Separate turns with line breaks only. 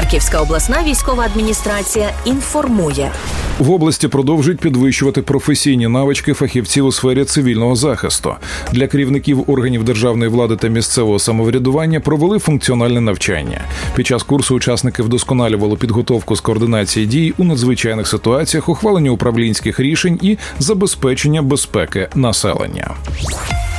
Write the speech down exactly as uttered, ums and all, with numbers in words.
Харківська обласна військова адміністрація інформує.
В області продовжують підвищувати професійні навички фахівців у сфері цивільного захисту. Для керівників органів державної влади та місцевого самоврядування провели функціональне навчання. Під час курсу учасники вдосконалювали підготовку з координації дій у надзвичайних ситуаціях, ухвалення управлінських рішень і забезпечення безпеки населення.